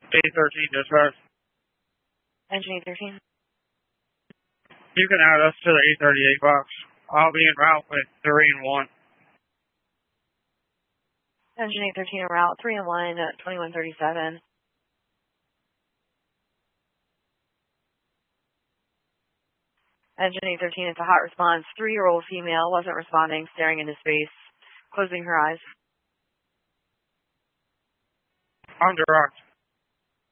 A13 dispatch. Engine 813. You can add us to the 838 box. I'll be en route with 3 and 1. Engine 813 en route, 3 and 1, 2137. Engine 813, it's a hot response. 3-year-old female, wasn't responding, staring into space, closing her eyes. On direct.